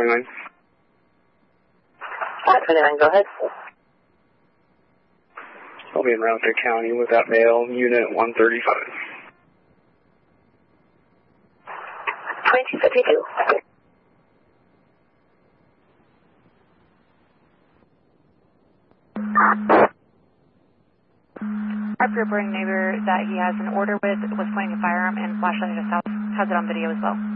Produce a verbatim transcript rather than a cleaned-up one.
twenty-nine. five twenty-nine, go ahead. I'll be in Roundtree County with that male, unit one thirty-five. twenty-two fifty-two. Our reporting neighbor that he has an order with was pointing a firearm and flashlight at his house. Has it on video as well.